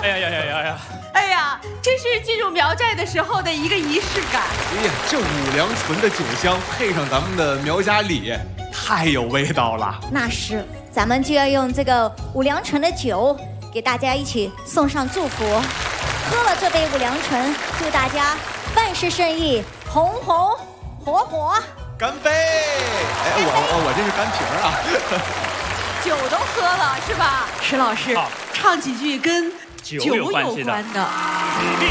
哎呀呀呀呀呀！ 哎呀，这是进入苗寨的时候的一个仪式感。 哎呀，这五粮醇的酒香配上咱们的苗家礼，太有味道了。 那是，咱们就要用这个五粮醇的酒，给大家一起送上祝福。喝了这杯五粮醇，祝大家万事顺意，红红火火。 干杯！哎，我这是干瓶啊。 酒都喝了是吧？石老师好唱几句跟酒有有关系的关的。